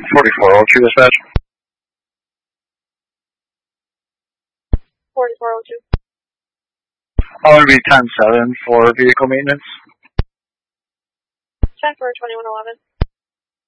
4402 dispatch. 4402. I'll be 10-7 for vehicle maintenance. 10 for 2111.